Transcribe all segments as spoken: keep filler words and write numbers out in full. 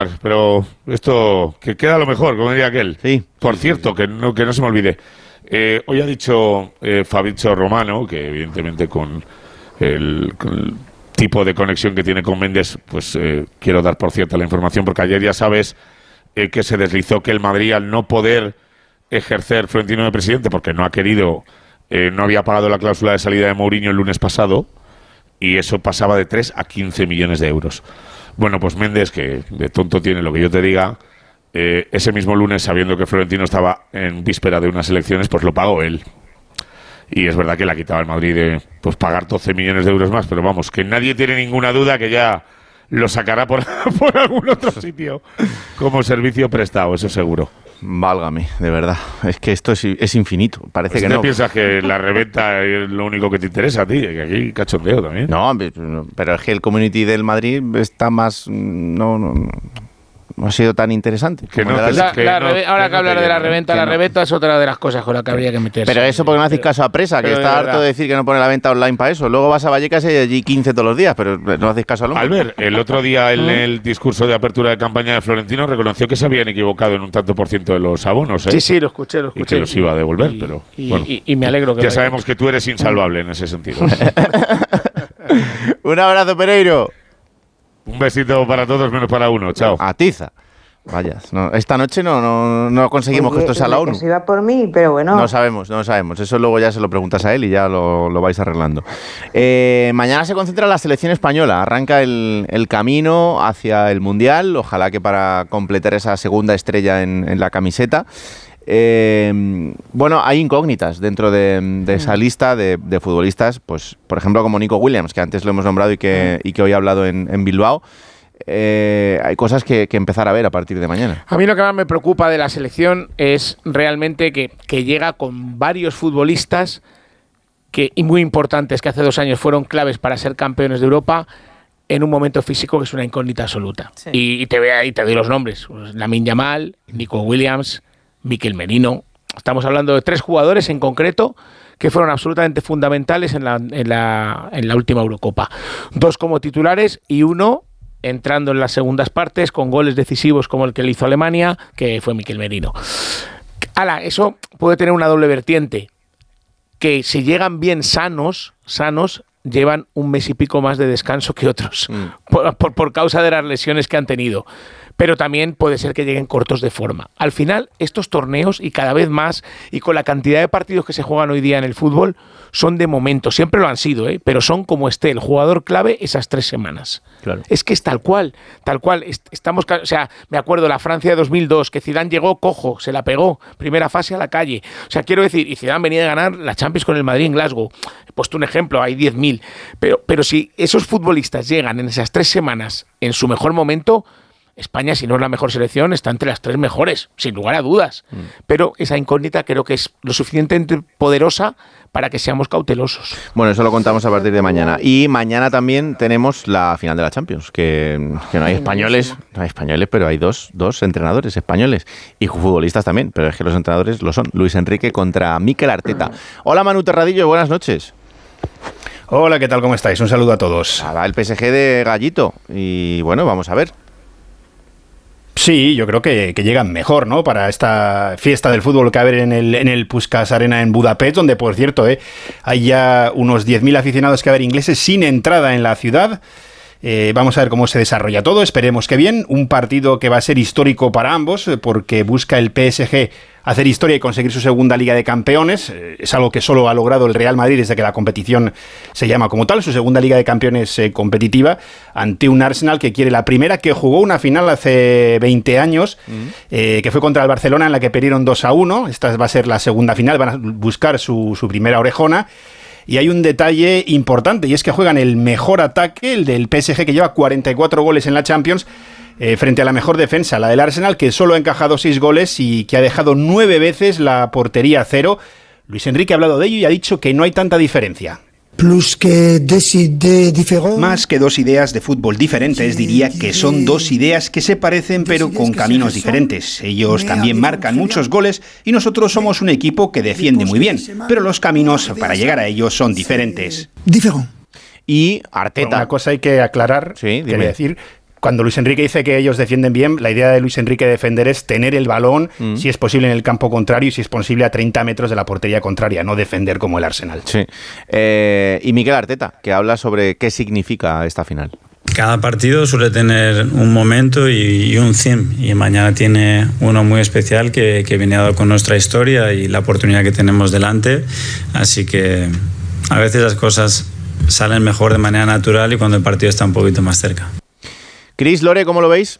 Pero esto, que queda lo mejor, como diría aquel. Sí. Por sí, cierto, sí, sí. que no que no se me olvide. Eh, hoy ha dicho eh, Fabrizio Romano, que evidentemente con el, con el tipo de conexión que tiene con Méndez, pues eh, quiero dar por cierta la información, porque ayer ya sabes eh, que se deslizó que el Madrid, al no poder ejercer Florentino de presidente, porque no ha querido, eh, no había pagado la cláusula de salida de Mourinho el lunes pasado, y eso pasaba de tres a quince millones de euros. Bueno, pues Méndez, que de tonto tiene lo que yo te diga, eh, ese mismo lunes, sabiendo que Florentino estaba en víspera de unas elecciones, pues lo pagó él. Y es verdad que le ha quitado al Madrid de pues pagar doce millones de euros más, pero vamos, que nadie tiene ninguna duda que ya lo sacará por, por algún otro sitio como servicio prestado, eso seguro. Válgame, de verdad. Es que esto es, es infinito. Parece Pues que ¿te no. piensas que la reventa es lo único que te interesa a ti? Que aquí cachondeo también. No, pero es que el community del Madrid está más... No, no, no. No ha sido tan interesante. Que no, la, la, que la, no, ahora que, que hablar de la reventa, la no. reventa es otra de las cosas con las que habría que meterse. Pero eso porque no hacéis caso a Presa, que está harto de decir que no pone la venta online para eso. Luego vas a Vallecas y hay allí quince todos los días, pero no hacéis caso al hombre. Albert, el otro día en el discurso de apertura de campaña de Florentino reconoció que se habían equivocado en un tanto por ciento de los abonos, ¿eh? Sí, sí, lo escuché, lo escuché. Y que los iba a devolver, y, pero y, bueno. Y, y me alegro que... Ya sabemos que tú eres insalvable en ese sentido. Un abrazo, Pereiro. Un besito para todos, menos para uno. Chao. Atiza. Vaya, no, esta noche no, no, no conseguimos Oye, que esto sea la ONU. Que se iba por mí, pero bueno. No sabemos, no sabemos. Eso luego ya se lo preguntas a él y ya lo, lo vais arreglando. Eh, mañana se concentra la selección española. Arranca el, el camino hacia el Mundial. Ojalá que para completar esa segunda estrella en, en la camiseta. Eh, bueno, hay incógnitas dentro de, de esa lista de, de futbolistas. Pues, por ejemplo, como Nico Williams, que antes lo hemos nombrado y que, y que hoy ha hablado en, en Bilbao. Eh, hay cosas que, que empezar a ver a partir de mañana. A mí lo que más me preocupa de la selección es realmente que, que llega con varios futbolistas que, y muy importantes, que hace dos años fueron claves para ser campeones de Europa, en un momento físico que es una incógnita absoluta. Sí. Y, y te voy ahí, te doy los nombres: Lamine Yamal, Nico Williams, Mikel Merino. Estamos hablando de tres jugadores en concreto que fueron absolutamente fundamentales en la, en la, en la última Eurocopa. Dos como titulares y uno entrando en las segundas partes con goles decisivos como el que le hizo Alemania, que fue Mikel Merino. Ala, eso puede tener una doble vertiente, que si llegan bien sanos, sanos, llevan un mes y pico más de descanso que otros, mm. por, por, por causa de las lesiones que han tenido. Pero también puede ser que lleguen cortos de forma. Al final, estos torneos, y cada vez más, y con la cantidad de partidos que se juegan hoy día en el fútbol, son de momento, siempre lo han sido, ¿eh? Pero son como esté el jugador clave esas tres semanas. Claro. Es que es tal cual, tal cual. Estamos, o sea, me acuerdo la Francia de dos mil dos, que Zidane llegó cojo, se la pegó, primera fase a la calle. O sea, quiero decir, y Zidane venía de ganar la Champions con el Madrid en Glasgow. He puesto un ejemplo, hay diez mil. Pero, pero si esos futbolistas llegan en esas tres semanas en su mejor momento, España, si no es la mejor selección, está entre las tres mejores, sin lugar a dudas. Mm. Pero esa incógnita creo que es lo suficientemente poderosa para que seamos cautelosos. Bueno, eso lo contamos a partir de mañana. Y mañana también tenemos la final de la Champions, que, que no hay españoles, no hay españoles, pero hay dos, dos entrenadores españoles y futbolistas también, pero es que los entrenadores lo son. Luis Enrique contra Mikel Arteta. Hola, Manu Terradillo, buenas noches. Hola, ¿qué tal? ¿Cómo estáis? Un saludo a todos. Ah, va el P S G de Gallito y bueno, vamos a ver. Sí, yo creo que, que llegan mejor, ¿no? Para esta fiesta del fútbol que va a haber en el, en el Puskás Arena en Budapest, donde, por cierto, eh, hay ya unos diez mil aficionados que va a haber ingleses sin entrada en la ciudad. Eh, vamos a ver cómo se desarrolla todo, esperemos que bien. Un partido que va a ser histórico para ambos, porque busca el P S G hacer historia y conseguir su segunda Liga de Campeones. Eh, es algo que solo ha logrado el Real Madrid desde que la competición se llama como tal, su segunda Liga de Campeones eh, competitiva, ante un Arsenal que quiere la primera, que jugó una final hace veinte años, uh-huh. eh, que fue contra el Barcelona, en la que perdieron dos a uno. Esta va a ser la segunda final, van a buscar su, su primera orejona. Y hay un detalle importante, y es que juegan el mejor ataque, el del P S G, que lleva cuarenta y cuatro goles en la Champions, eh, frente a la mejor defensa, la del Arsenal, que solo ha encajado seis goles y que ha dejado nueve veces la portería a cero. Luis Enrique ha hablado de ello y ha dicho que no hay tanta diferencia. Plus que dos ideas diferentes. Más que dos ideas de fútbol diferentes, diría que son dos ideas que se parecen pero con caminos diferentes. Ellos también marcan muchos goles y nosotros somos un equipo que defiende muy bien, pero los caminos para llegar a ellos son diferentes. Diferente. Y Arteta. Bueno, una cosa hay que aclarar, sí, quería decir, cuando Luis Enrique dice que ellos defienden bien, la idea de Luis Enrique de defender es tener el balón, mm. si es posible, en el campo contrario y si es posible a treinta metros de la portería contraria, no defender como el Arsenal. Sí. Eh, y Mikel Arteta, que habla sobre qué significa esta final. Cada partido suele tener un momento y, y un theme, y mañana tiene uno muy especial que, que viene dado con nuestra historia y la oportunidad que tenemos delante, así que a veces las cosas salen mejor de manera natural y cuando el partido está un poquito más cerca. Cris, Lore, ¿cómo lo veis?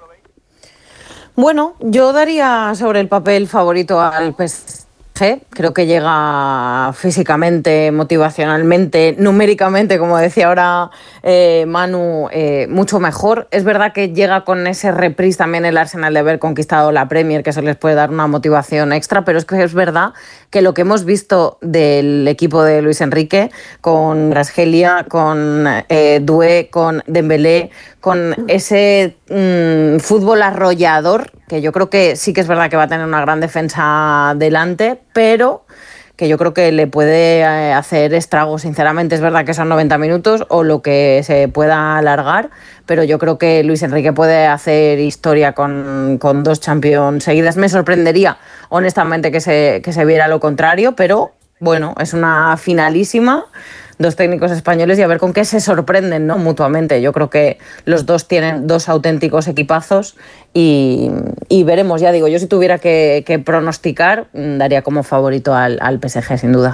Bueno, yo daría sobre el papel favorito al P S G. Creo que llega físicamente, motivacionalmente, numéricamente, como decía ahora eh, Manu, eh, mucho mejor. Es verdad que llega con ese reprise también el Arsenal de haber conquistado la Premier, que eso les puede dar una motivación extra, pero es que es verdad que lo que hemos visto del equipo de Luis Enrique, con Rasgelia, con eh, Doué, con Dembélé, con ese mmm, fútbol arrollador, que yo creo que sí que es verdad que va a tener una gran defensa delante, pero que yo creo que le puede hacer estragos, sinceramente. Es verdad que son noventa minutos o lo que se pueda alargar, pero yo creo que Luis Enrique puede hacer historia con, con dos Champions seguidas. Me sorprendería, honestamente, que se, que se viera lo contrario, pero bueno, es una finalísima, dos técnicos españoles y a ver con qué se sorprenden, ¿no? Mutuamente. Yo creo que los dos tienen dos auténticos equipazos y, y veremos, ya digo, yo si tuviera que, que pronosticar, daría como favorito al, al P S G, sin duda.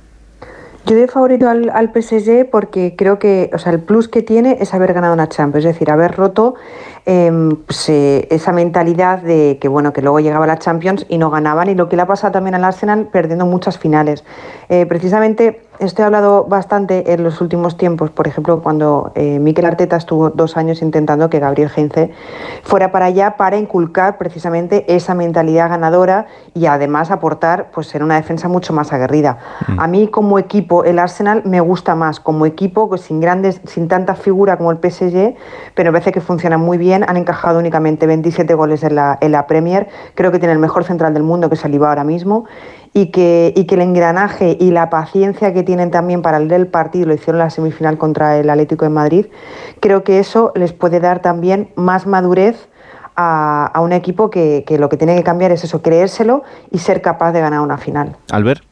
Yo doy favorito al, al P S G porque creo que, o sea, el plus que tiene es haber ganado una Champions, es decir, haber roto eh, pues, eh, esa mentalidad de que, bueno, que luego llegaba la Champions y no ganaban, y lo que le ha pasado también al Arsenal perdiendo muchas finales. Eh, precisamente esto he hablado bastante en los últimos tiempos, por ejemplo, cuando eh, Mikel Arteta estuvo dos años intentando que Gabriel Heinze fuera para allá para inculcar precisamente esa mentalidad ganadora y además aportar, pues, ser una defensa mucho más aguerrida. Mm. A mí como equipo el Arsenal me gusta más como equipo, pues, sin grandes, sin tanta figura como el P S G, pero me parece que funcionan muy bien. Han encajado únicamente veintisiete goles en la, en la Premier. Creo que tiene el mejor central del mundo, que es Saliba ahora mismo, y que, y que el engranaje y la paciencia que tienen también para leer el partido, lo hicieron en la semifinal contra el Atlético de Madrid, creo que eso les puede dar también más madurez a, a un equipo que, que lo que tiene que cambiar es eso, creérselo y ser capaz de ganar una final. Albert.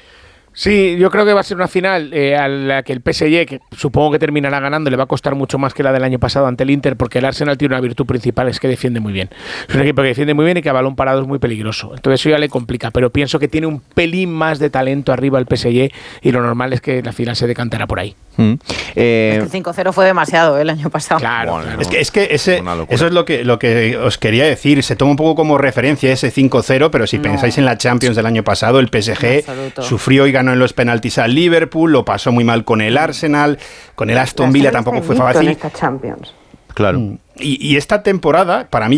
Sí, yo creo que va a ser una final eh, a la que el P S G, que supongo que terminará ganando, le va a costar mucho más que la del año pasado ante el Inter, porque el Arsenal tiene una virtud principal, es que defiende muy bien. Es un equipo que defiende muy bien y que a balón parado es muy peligroso. Entonces eso ya le complica, pero pienso que tiene un pelín más de talento arriba el P S G y lo normal es que la final se decantara por ahí. Mm. Eh, es que el cinco cero fue demasiado ¿eh? El año pasado. Claro, bueno, claro. Es que, es que ese, eso es lo que, lo que os quería decir. Se toma un poco como referencia ese cinco cero, pero si no. pensáis en la Champions del año pasado, el P S G sufrió y ganó en los penaltis al Liverpool, lo pasó muy mal con el Arsenal, con el Aston Villa tampoco fue fácil. En esta Champions. Claro. Y, y esta temporada, para mí,